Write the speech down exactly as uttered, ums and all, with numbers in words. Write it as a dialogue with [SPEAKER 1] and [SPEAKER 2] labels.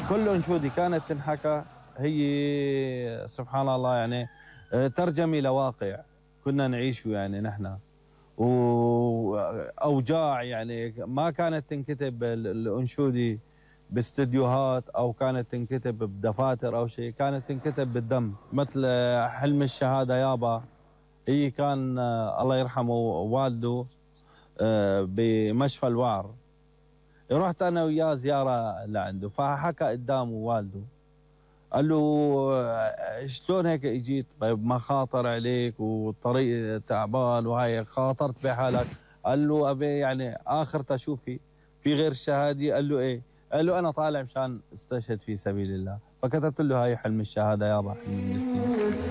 [SPEAKER 1] كل انشودي كانت تنحكى هي سبحان الله يعني ترجمي لواقع كنا نعيشه يعني نحن، واوجاع يعني ما كانت تنكتب الانشودي باستديوهات او كانت تنكتب بدفاتر او شيء، كانت تنكتب بالدم، مثل حلم الشهاده يابا. هي كان الله يرحمه والده بمشفى الوعر، رحت انا وياه زياره لعنده، فحكى قدامه والده قال له شلون هيك اجيت؟ طيب ما خاطر عليك والطريق تعبان وهاي خاطرت بحالك؟ قال له ابي يعني اخرته شو في؟ في غير الشهاده؟ قال له ايه؟ قال له انا طالع مشان استشهد في سبيل الله، فكتبت له هاي حلم الشهاده يابا حلم المسلمين.